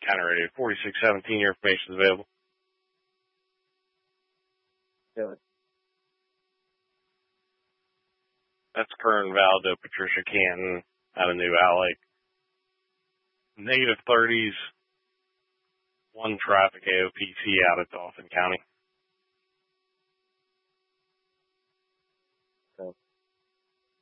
County Radio 4617, your information is available. Do it. That's Kern Valdo, Patricia Canton out of New Alec. Negative 30s, 1 traffic AOPC out of Dauphin County.